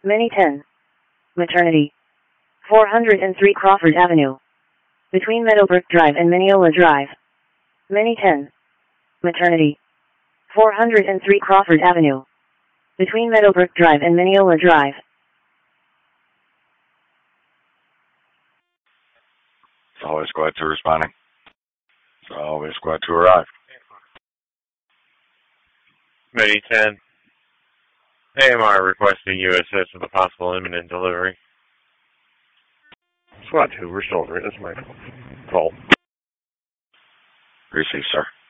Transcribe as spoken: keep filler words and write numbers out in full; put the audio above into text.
Many ten. Maternity. four hundred three Crawford Avenue. Between Meadowbrook Drive and Mineola Drive. Many ten. Maternity. four hundred three Crawford Avenue. Between Meadowbrook Drive and Mineola Drive. Always Squad two responding. Always Squad two arrive. Many ten. A M R requesting U S S with a possible imminent delivery. Squad two, we're shouldering. That's my call. Received, sir.